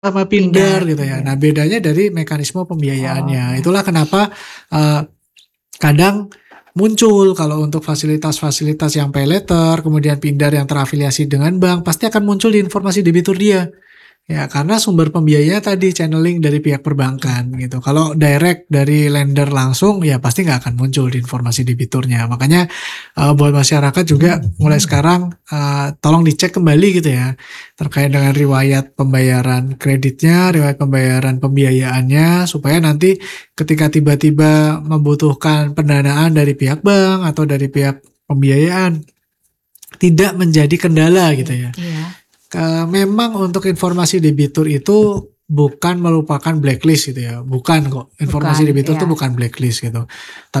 sama Pindar Pindar, gitu ya. Nah, iya. bedanya dari mekanisme pembiayaannya. Oh. Itulah kenapa kadang muncul kalau untuk fasilitas-fasilitas yang pay later, kemudian Pindar yang terafiliasi dengan bank, pasti akan muncul di informasi debitur dia. Ya, karena sumber pembiayanya tadi channeling dari pihak perbankan gitu. Kalau direct dari lender langsung, ya pasti nggak akan muncul di informasi debiturnya. Makanya buat masyarakat juga mulai sekarang tolong dicek kembali gitu ya terkait dengan riwayat pembayaran kreditnya, riwayat pembayaran pembiayaannya, supaya nanti ketika tiba-tiba membutuhkan pendanaan dari pihak bank atau dari pihak pembiayaan tidak menjadi kendala gitu ya. Iya. Memang untuk informasi debitur itu bukan merupakan blacklist gitu ya, bukan kok. Informasi Bukan, debitur itu iya. bukan blacklist gitu.